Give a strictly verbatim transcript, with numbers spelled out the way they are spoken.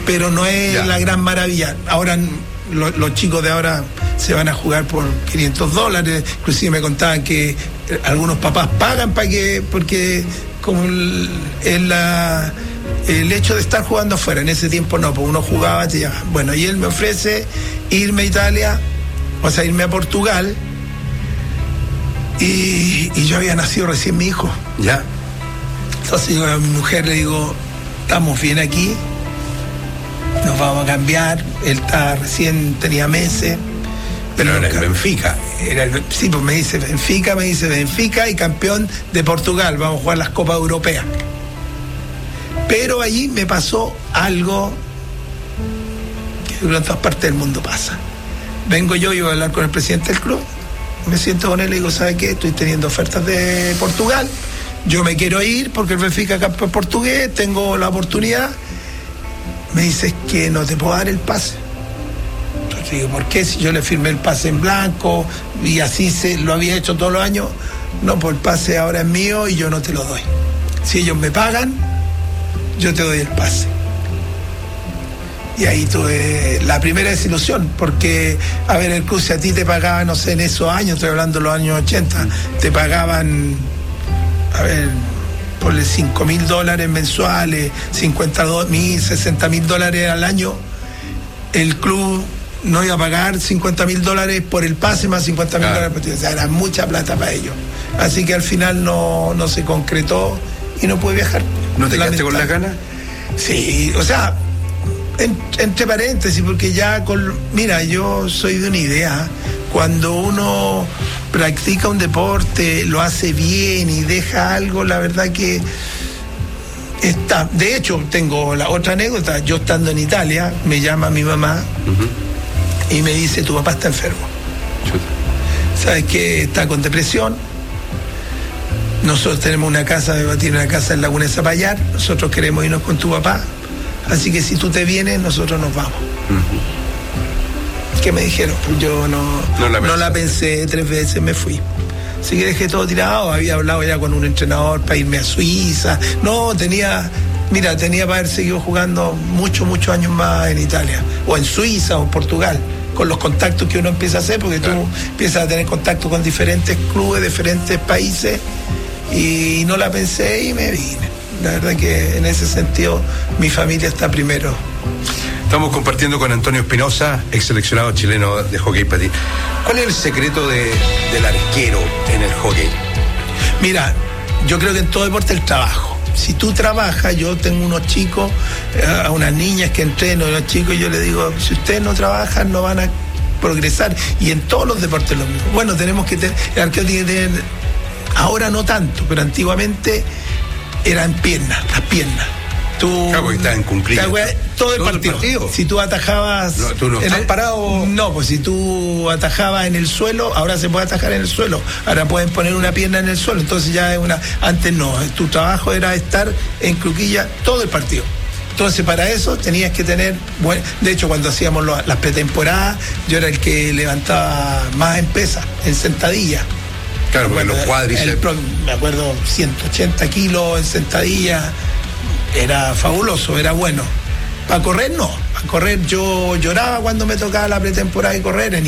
pero no es ya la gran maravilla. Ahora lo, los chicos de ahora se van a jugar por quinientos dólares, inclusive me contaban que algunos papás pagan para que, porque como el, el, la, el hecho de estar jugando afuera, en ese tiempo no, pues uno jugaba, te llamaban. Bueno, y él me ofrece irme a Italia, o sea, irme a Portugal, y, y yo había nacido recién mi hijo. Ya. Entonces yo a mi mujer le digo, estamos bien aquí, nos vamos a cambiar. Él está recién, tenía meses. Pero era el Benfica. Era el, sí, pues me dice Benfica, me dice Benfica y campeón de Portugal, vamos a jugar las Copas Europeas. Pero allí me pasó algo que en todas partes del mundo pasa. Vengo yo y voy a hablar con el presidente del club, me siento con él y le digo, ¿sabe qué? Estoy teniendo ofertas de Portugal, yo me quiero ir porque el Benfica es campeón portugués, tengo la oportunidad. Me dice, es que no te puedo dar el pase. Entonces digo, ¿por qué? Si yo le firmé el pase en blanco y así se lo había hecho todos los años. No, pues el pase ahora es mío y yo no te lo doy. Si ellos me pagan, yo te doy el pase. Y ahí tuve la primera desilusión, porque, a ver, el club, si a ti te pagaban, no sé, en esos años, estoy hablando de los años ochenta, te pagaban, a ver, por cinco mil dólares mensuales, cincuenta mil, sesenta mil dólares al año, el club no iba a pagar cincuenta mil dólares por el pase más cincuenta mil claro. dólares, o sea, era mucha plata para ellos. Así que al final no, no se concretó y no pude viajar. ¿No te quedaste con las ganas? Sí, o sea, en, entre paréntesis, porque ya con, mira, yo soy de una idea, cuando uno practica un deporte, lo hace bien y deja algo, la verdad que está. De hecho, tengo la otra anécdota, yo estando en Italia, me llama mi mamá uh-huh. y me dice, tu papá está enfermo. Chuta. ¿Sabes qué? Está con depresión. Nosotros tenemos una casa, tiene una casa en Laguna de Zapallar, nosotros queremos irnos con tu papá, así que si tú te vienes, nosotros nos vamos. Uh-huh. ¿Qué me dijeron? Pues yo no, no, la, no la pensé, tres veces me fui. Así que dejé todo tirado, había hablado ya con un entrenador para irme a Suiza. No, tenía, mira, tenía para haber seguido jugando muchos, muchos años más en Italia, o en Suiza, o en Portugal, con los contactos que uno empieza a hacer, porque claro. tú empiezas a tener contacto con diferentes clubes, diferentes países, y no la pensé y me vine. La verdad que en ese sentido mi familia está primero. Estamos compartiendo con Antonio Espinosa, ex seleccionado chileno de hockey patín. ¿Cuál es el secreto de, del arquero en el hockey? Mira, yo creo que en todo deporte el trabajo. Si tú trabajas, yo tengo unos chicos, a unas niñas que entreno, unos chicos, y yo les digo, si ustedes no trabajan, no van a progresar. Y en todos los deportes lo mismo. Bueno, tenemos que tener, el arquero tiene que tener, ahora no tanto, pero antiguamente eran piernas, las piernas. Tú, claro, porque estás en cumplir todo, todo el partido. el partido. Si tú atajabas. No, tú no estás el, parado. No, pues si tú atajabas en el suelo, ahora se puede atajar en el suelo. Ahora pueden poner una pierna en el suelo. Entonces ya es una. Antes no. Tu trabajo era estar en cruquilla todo el partido. Entonces para eso tenías que tener. Bueno, de hecho, cuando hacíamos lo, las pretemporadas, yo era el que levantaba más en pesa, en sentadilla. Claro, porque los cuádriceps. Me acuerdo, ciento ochenta kilos en sentadilla. Era fabuloso, era bueno. Para correr no, para correr yo lloraba cuando me tocaba la pretemporada y correr en